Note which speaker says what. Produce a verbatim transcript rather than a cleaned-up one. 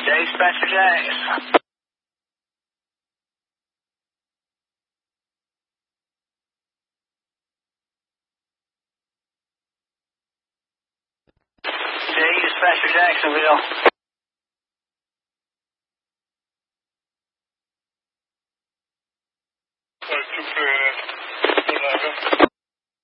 Speaker 1: Dispatcher Jax. J, Dispatcher Jacksonville.
Speaker 2: Sorry, two for eleven.